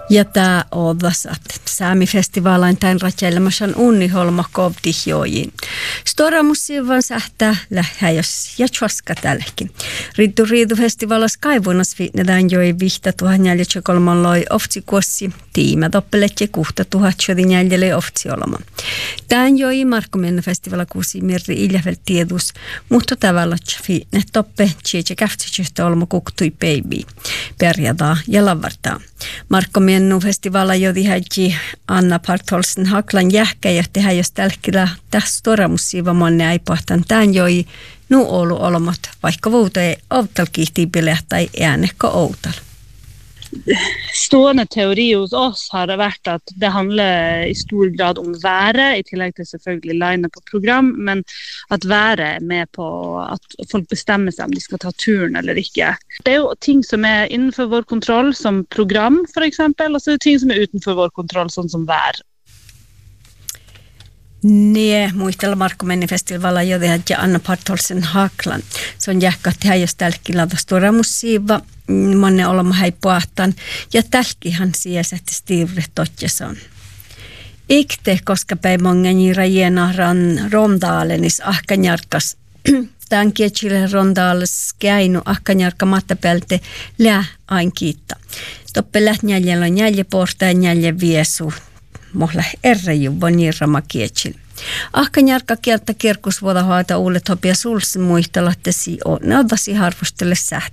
Ja tämä on vasat Saami-festivaalain tämän ratjailemassa unniholma kovdihjoihin. Stora musiivan sähtää lähäjäs ja tjoska tälläkin. Riidu-festivalas kaivunas viitnetään joi vihta 1403 loi oftikuossi. Tiimä toppelet ja kuhta 1404 oftsiolama. Tämän joi Markkomen festivala kuusi mirri iljävel tiedus, mutta tavalla viitne toppe tjeje käftsystä olma kuktui baby. Perjadaa ja lavartaa. Markkomen festivala jodi häijä Anna Partholsen Haklan jähkä ja tehdä jos tälkillä tässä toramussiiva monne aipahtan tämän joi nu olu olomat, vaikka vuoto ei outalkihtiipille tai äänekko outal. Stående teori hos oss har det vært at det handler i stor grad om været, i tillegg til selvfølgelig line på program, men at været er med på at folk bestemmer seg om de skal ta turen eller ikke. Det er jo ting som er innenfor vår kontroll, som program for eksempel, og så er det ting som er utenfor vår kontroll, sånn som vær. Nee, muistella Markkomen festivalilla jo tehdä ja Anna Partholsen Haklan. Se on jähkä tehdä jos tälkillä stora musiiva, monne olema häipuahtan, ja tälkihan siesähti stiivret totjason. Ikte, koska päimongen rajeenahran rondaalenis ahkanjarkas. Tämän kietsille rondaales käinu ahkanjarka mattapälte lää ain kiitta. Toppe läht jäljellä on jäljeporta ja jälje viesu. Mohla errejuva nirrama kietsil. Ahkanjarka kieltä kirkusvuoda haata uudet hopia sulsin muistelattesi on. Ne odasi harvostelle säht.